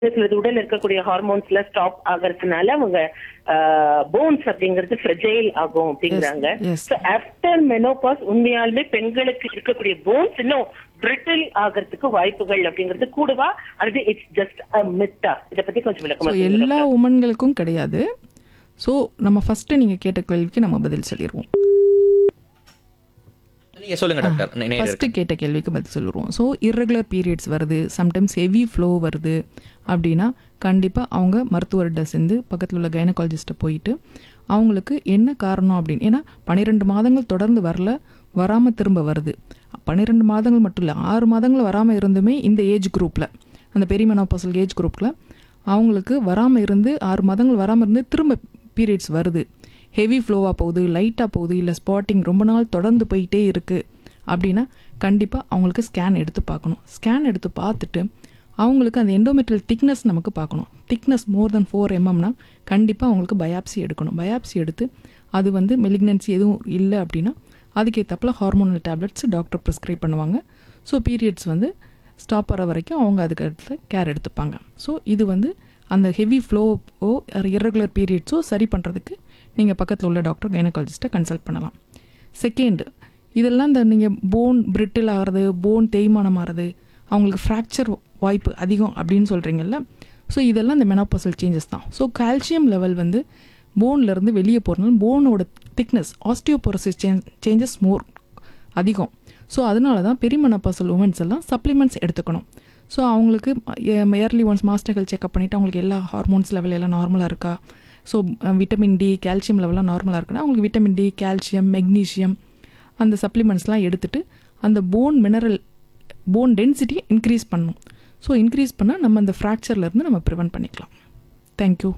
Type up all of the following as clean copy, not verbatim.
சிலது உடல் இருக்கக்கூடிய ஹார்மோன்ஸ்ல ஸ்டாப் ஆகிறதுனால அவங்க போன்ஸ் அப்படிங்கிறது ஃப்ரெஜைல் ஆகும் அப்படிங்கிறாங்க. yes. So, after menopause உண்மையாலுமே பெண்களுக்கு இருக்கக்கூடிய போன்ஸ் இன்னும் பிரிட்டில் ஆகிறதுக்கு வாய்ப்புகள் அப்படிங்கிறது கூடவா அல்லது இட்ஸ் ஜஸ்ட் அ மித்தா? இத பத்தி கொஞ்சம் விளக்கமா ஸோ எல்லா உமன்களுக்கும் கிடையாது. ஸோ நம்ம ஃபர்ஸ்ட் நீங்க கேட்ட கேள்விக்கு நம்ம பதில் சொல்லிடுவோம். நீங்க சொல்லுங்க டாக்டர். ஃபர்ஸ்ட் கேட்ட கேள்விக்கு பதில் சொல்லிடுவோம். ஸோ irregular பீரியட்ஸ் வருது, சம்டைம்ஸ் ஹெவி ஃப்ளோ வருது அப்படின்னா கண்டிப்பாக அவங்க மருத்துவர்கிட்ட சேர்ந்து பக்கத்தில் உள்ள கைனகாலஜிஸ்ட்டை போயிட்டு அவங்களுக்கு என்ன காரணம் அப்படின்னு, ஏன்னா 12 மாதங்கள் தொடர்ந்து வராமல் திரும்ப வருது. 12 மாதங்கள் மட்டும் இல்லை, 6 மாதங்கள் வராமல் இருந்துமே இந்த ஏஜ் குரூப்பில், அந்த பெரிமெனோபாசல் ஏஜ் குரூப்பில் அவங்களுக்கு வராமல் இருந்து 6 மாதங்கள் வராமல் இருந்து திரும்ப பீரியட்ஸ் வருது, ஹெவி ஃப்ளோவாக போகுது, லைட்டாக போகுது, இல்லை ஸ்பாட்டிங் ரொம்ப நாள் தொடர்ந்து போயிட்டே இருக்குது அப்படின்னா கண்டிப்பாக அவங்களுக்கு ஸ்கேன் எடுத்து பார்க்கணும். ஸ்கேன் எடுத்து பார்த்துட்டு அவங்களுக்கு அந்த எண்டோமெட்ரியல் திக்னஸ் நமக்கு பார்க்கணும். திக்னஸ் மோர் தென் 4 mmனா கண்டிப்பாக அவங்களுக்கு பயாப்சி எடுக்கணும். பயாப்சி எடுத்து அது வந்து மெலிக்னன்சி எதுவும் இல்லை அப்படின்னா அதுக்கேற்றப்பில் ஹார்மோனல் டேப்லெட்ஸ் டாக்டர் ப்ரிஸ்கிரைப் பண்ணுவாங்க. ஸோ பீரியட்ஸ் வந்து ஸ்டாப் ஆகிற வரைக்கும் அவங்க அதுக்கு அடுத்து கேர் எடுத்துப்பாங்க. ஸோ இது வந்து அந்த ஹெவி ஃப்ளோவோ irregular பீரியட்ஸோ சரி பண்ணுறதுக்கு நீங்கள் பக்கத்தில் உள்ள டாக்டர் கைனகாலஜிஸ்ட்டை கன்சல்ட் பண்ணலாம். செகண்ட், இதெல்லாம் இந்த நீங்கள் போன் பிரிட்டில் ஆகிறது, போன் தேய்மானம் ஆகிறது, அவங்களுக்கு ஃப்ராக்சர் வாய்ப்பு அதிகம் அப்படின்னு சொல்கிறீங்கல்ல. ஸோ இதெல்லாம் இந்த மெனோபாசல் சேஞ்சஸ் தான். ஸோ கால்சியம் லெவல் வந்து போன்லேருந்து வெளியே போகிறனால போனோட திக்னஸ் ஆஸ்டியோபோரோசிஸ் சேஞ்சஸ் மோர் அதிகம். ஸோ அதனால தான் பெரிமெனோபாசல் உமன்ஸ் எல்லாம் சப்ளிமெண்ட்ஸ் எடுத்துக்கணும். ஸோ அவங்களுக்கு yearly once master health checkup பண்ணிவிட்டு அவங்களுக்கு எல்லா ஹார்மோன்ஸ் லெவல் எல்லாம் நார்மலாக இருக்கா, ஸோ விட்டமின் டி கால்சியம் லெவலாம் நார்மலாக இருக்குன்னா அவங்களுக்கு விட்டமின் டி கால்சியம் மெக்னீஷியம் அந்த சப்ளிமெண்ட்ஸ்லாம் எடுத்துகிட்டு அந்த போன் டென்சிட்டி இன்க்ரீஸ் பண்ணணும். ஸோ இன்க்ரீஸ் பண்ணால் நம்ம அந்த ஃப்ராக்சர்லேருந்து நம்ம ப்ரிவென்ட் பண்ணிக்கலாம். தேங்க்யூ.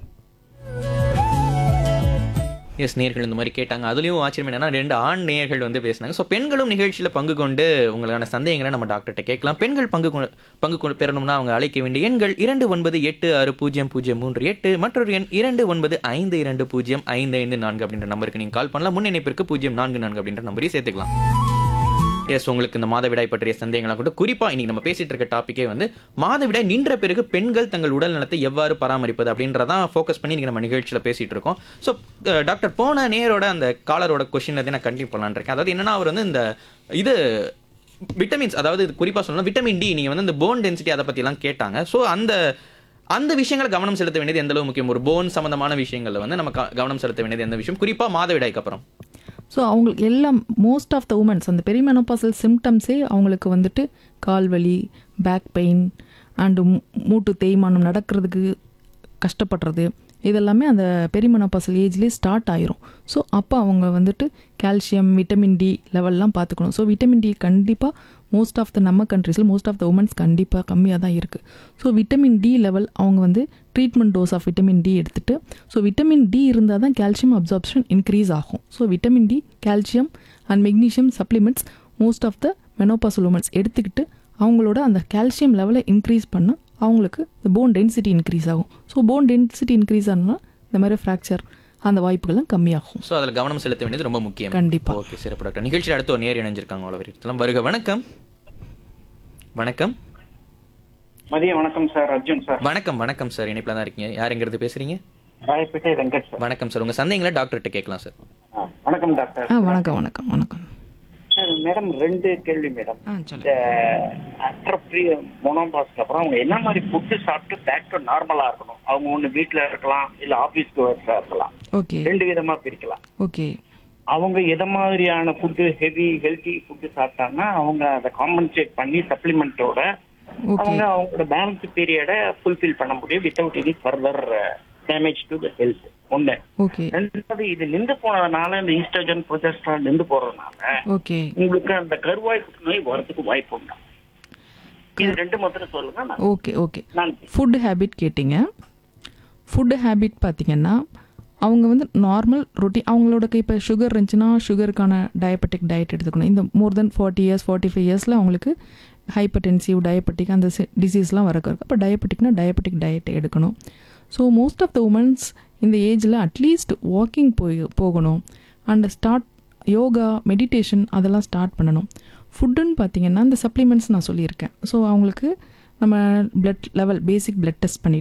எஸ், நேயர்கள் இந்த மாதிரி கேட்டாங்க. அதுலேயும் ஆச்சரியம் என்னன்னா 2 ஆண் நேயர்கள் வந்து பேசினாங்க. ஸோ பெண்களும் நிகழ்ச்சியில் பங்கு கொண்டு உங்களுக்கான சந்தேகங்களை நம்ம டாக்டர்கிட்ட கேட்கலாம். பெண்கள் பங்கு பெறணும்னா அவங்க அழைக்க வேண்டிய எண்கள் 29860038 மற்றொரு எண் 2952055504 அப்படின்ற நம்பருக்கு நீங்கள் கால் பண்ணலாம். முன் இணைப்பிற்கு 044 அப்படின்ற நம்பரையும் சேர்த்துக்கலாம். எஸ், உங்களுக்கு இந்த மாதவிடாய் பற்றிய சந்தேகங்களாக கூட குறிப்பாக இன்னைக்கு நம்ம பேசிட்டு இருக்க டாப்பிக்கே வந்து மாதவிடாய் நின்ற பிறகு பெண்கள் தங்கள் உடல் நலத்தை எவ்வாறு பராமரிப்பது அப்படின்றதான் ஃபோக்கஸ் பண்ணி இன்னைக்கு நம்ம நிகழ்ச்சியில் பேசிட்டு இருக்கோம். ஸோ டாக்டர் போன நேரோட அந்த காலரோட கொஸ்டின் வந்து நான் கண்டினியூ பண்ணலான்னு இருக்கேன். அதாவது என்னன்னா அவர் வந்து இந்த இது விட்டமின்ஸ், அதாவது இது குறிப்பாக சொல்லணும் விட்டமின் டி, நீங்கள் வந்து இந்த போன் டென்சிட்டி அதை பற்றிலாம் கேட்டாங்க. ஸோ அந்த விஷயங்களை கவனம் செலுத்த வேண்டியது எந்த அளவு முக்கியம்? ஒரு போன் சம்பந்தமான விஷயங்களில் வந்து நம்ம கவனம் செலுத்த வேண்டியது எந்த விஷயம், குறிப்பாக மாதவிடாய்க்கு அப்புறம்? ஸோ அவங்களுக்கு எல்லாம் மோஸ்ட் ஆஃப் த உமன்ஸ் அந்த பெரிமெனோபாசல் சிம்டம்ஸே அவங்களுக்கு வந்துட்டு கால் வலி, பேக் பெயின் அண்டு மூட்டு தேய்மானம், நடக்கிறதுக்கு கஷ்டப்படுறது, இதெல்லாமே அந்த பெரிமெனோபாசல் ஏஜ்லேயே ஸ்டார்ட் ஆயிரும். ஸோ அப்போ அவங்க வந்துட்டு கால்சியம் விட்டமின் டி லெவல்லாம் பார்த்துக்கணும். ஸோ விட்டமின் டி கண்டிப்பாக மோஸ்ட் ஆஃப் த நம்ம கண்ட்ரீஸில் மோஸ்ட் ஆஃப் த உமன்ஸ் கண்டிப்பாக கம்மியாக தான் இருக்குது. ஸோ விட்டமின் டி லெவல் அவங்க வந்து treatment dose of vitamin D எடுத்துகிட்டு, ஸோ விட்டமின் டி இருந்தால் தான் கால்சியம் அப்சார்ப்ஷன் இன்க்ரீஸ் ஆகும். So vitamin D, calcium and magnesium supplements most of the menopausal women's எடுத்துக்கிட்டு அவங்களோட அந்த கால்சியம் லெவலை இன்க்ரீஸ் பண்ணால் அவங்களுக்கு இந்த போன் டென்சிட்டி இன்க்ரீஸ் ஆகும். ஸோ போன் டென்சிட்டி இன்க்ரீஸ் ஆனால் இந்த மாதிரி ஃப்ராக்சர் அந்த வாய்ப்புகள்லாம் கம்மியாகும். ஸோ அதில் கவனம் செலுத்த வேண்டியது ரொம்ப முக்கியம். கண்டிப்பாக. ஓகே, சிறப்பு டாக்டர். நிகழ்ச்சியில் அடுத்து ஒரு நேர் இணைஞ்சிருக்காங்க. அவ்வளோ வருக. வணக்கம். வணக்கம். மதியம் வணக்கம் சார். அர்ஜுன் சார். வணக்கம் சார். இணைப்பில் தான் இருக்கீங்க. யாருங்கிறது பேசுறீங்க? ராயப்பேட்டை வெங்கட் சார். வணக்கம் சார். உங்கள் சந்தேகங்களை டாக்டர்கிட்ட கேட்கலாம் சார். வணக்கம் டாக்டர். வணக்கம் சார், மேடம் 2 கேள்வி மேடம். சொல்லுங்க. ஆஃப்டர் மோனோபாஸ்க்கு அப்புறம் அவங்க என்ன மாதிரி ஃபுட்டு சாப்பிட்டு பேக் டு நார்மலா இருக்கணும்? அவங்க ஒன்று வீட்டில் இருக்கலாம், இல்லை ஆஃபீஸ்க்கு ஒர்க்காக இருக்கலாம். ஓகே. 2 விதமா பிரிக்கலாம். ஓகே. அவங்க எதை மாதிரியான ஃபுட்டு, ஹெல்த்தி ஃபுட்டு சாப்பிட்டாங்கன்னா அவங்க அதை காம்பன்சேட் பண்ணி சப்ளிமெண்டோட அவங்க அவங்களோட பேலன்ஸ் பீரியடை ஃபுல்ஃபில் பண்ண முடியும் without any further damage to the health. ஒண்ணு. ரெண்டாவது, இது நின்று போனதுனால இந்த ஈஸ்ட்ரோஜன் ப்ரொஜெஸ்டரான் நின்று போறதுனால உங்களுக்கு அந்த கருவாய் புற்றுநோய் வரதுக்கு வாய்ப்பு உண்டா? இது 2 மாத்திரம் சொல்லுங்க. ஓகே. ஃபுட் ஹேபிட் கேட்டிங்க. ஃபுட் ஹேபிட் பார்த்தீங்கன்னா அவங்க வந்து நார்மல் ரொட்டீன் அவங்களோட இப்போ சுகர் இருந்துச்சுன்னா சுகருக்கான டயபெட்டிக் டயட் எடுத்துக்கணும். இந்த மோர் தென் 40 இயர்ஸ் 45 இயர்ஸில் அவங்களுக்கு ஹைப்பர்டென்சிவ் டயபெட்டிக் அந்த டிசீஸ்லாம் வரக்கு. அப்போ டயபெட்டிக்னா டயபெட்டிக் டயட் எடுக்கணும். So most of the women's இந்த ஏஜில் அட்லீஸ்ட் வாக்கிங் போகணும் அண்ட் ஸ்டார்ட் யோகா மெடிடேஷன் அதெல்லாம் ஸ்டார்ட் பண்ணணும். ஃபுட்டுன்னு பார்த்தீங்கன்னா இந்த சப்ளிமெண்ட்ஸ் நான் சொல்லியிருக்கேன். ஸோ அவங்களுக்கு நம்ம பிளட் லெவல் பேசிக் பிளட் டெஸ்ட் பண்ணிவிட்டு